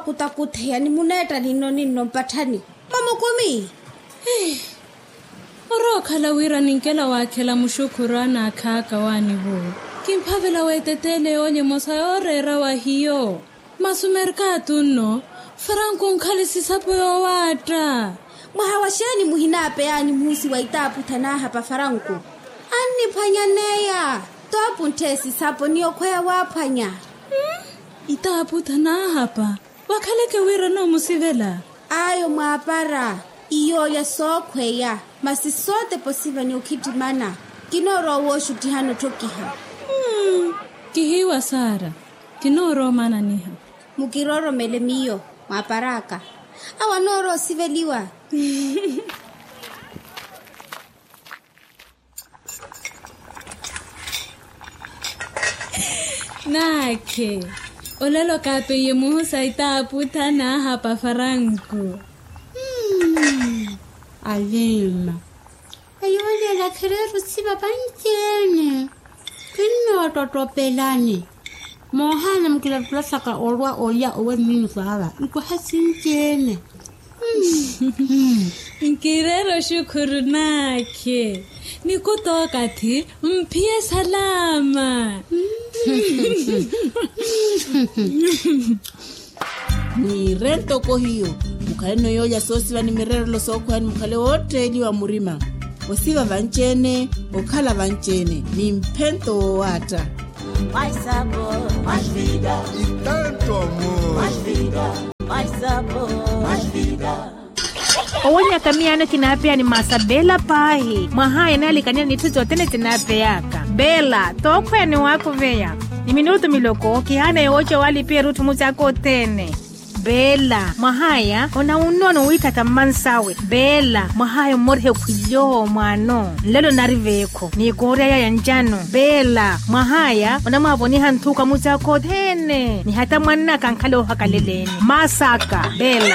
kutakuthea ni muneta nino mpathani pamukumi orokhala wira ninkela wakhela mushukurana akhaka wani bo kimphavela wetetele onye mosayorera wa hiyo masumerkatu no Franco nkhalisisa yo wata mwahawashani muhinape yani musi waitapu tanaha pa Franco ani phanyaneya topu ntesi sapo niyo khoya waphanya itapu tanaha pa wakhaleke wira no musivela ayo mwapara iyo ya sokhweya masisote posiva ni ukitimana kinoro woshu tihano tokiha kihiwa Sara kinoro mana niha mukiroro melemiyo maparaka awanoro siveliwa nake olelo kape yemuhusa itaputa na hapa Franco alima ayole la khereru siba banjene kinno totopelani mohana mkila plasaka olwa oya owe minusala iko hasinjene nkirero shukuru nake nikutoka thi mpie salama ni rento ko hiyo mukale no yoya sosi bani mirero lo soko yani mukale wote ni wa murima osiba vanchene okhala vanchene ni mpento wata mais sabor, mais vida e tanto amor, mais vida, mais sabor, mais vida. Owonya kamiano kinapea ni masabela pahi mahaya nalikania nituzo tene tinapeyaka bela tokwe ni wako veya ni minuto miloko kihana yoche wali pia rutu muzako tene bela mahaya ona unono wita kamansawe bela mahaya morhe kuyo mwano lelo nariveko ni korea ya njano bela mahaya ona maboni hantuka muzako tene ni hata mwana kankalo hakaleleni masaka bela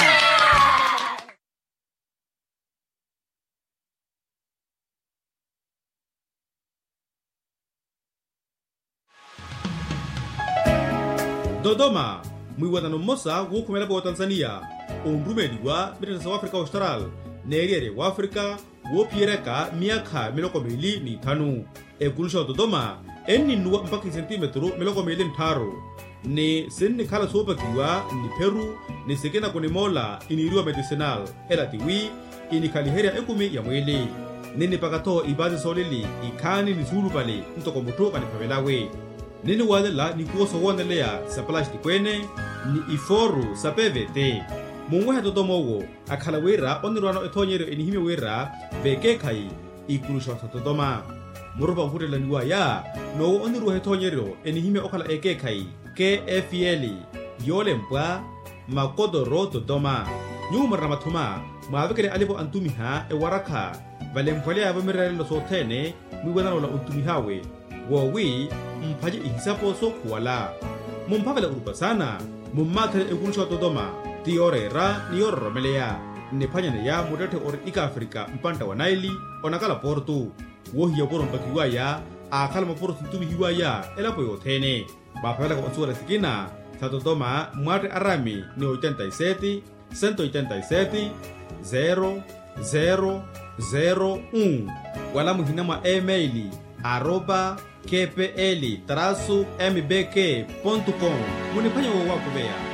Dodoma, mwiwatano mosa wukumela kwa Tanzania, umbrumedi wa Mitesa wa Afrika Austral, neriere wa Afrika, wopiereka miaka miloko mili ni tanu. Ekulusha Dodoma, eni nuwa mpaki centimetro miloko mili ntaro. Ni seni kala sopa kiwa, ni Peru, ni sekena kone mola, iniriwa medicinal, ela tiwi, ini kaliheria ekumi ya mwili. Nini pakato ibazi solili, ikani ni zulu pale, ntoko muto kanipavelawe. Nini wadela ni kuoso wandelea sa plash di kwene, ni iforu sa PVT. Mungwe Dodoma wo, akhala wera onirwano etonyero enihime wera, veke kai, ikulusha sa Dodoma. Murupa mputela niwa ya, no onirwa etonyero enihime okhala eke kai, KFL, yole mpwa, makodoro Dodoma. Nyuma ramatuma, maavekele alipo antumiha e waraka, vale mpwale ya vamirale lo sotene, mwiwadano la untumihawe. Wawi mpaje ihisapo so kuwala mumpavela urupa sana mummathele ekulusha Dodoma tiorera niyorromelea nephanyane ya mutete ori ika Afrika mpanta wa Naili onakala portu wohiya poro mpakiwa ya akhala maporo tuntumi hiwa ya elapo yothene bapavela kwa osuwa sikina sa Dodoma mwate arami ni 87 187 0001 wala muhina mwa emaili @kpl-mbk.com munifanya wako bea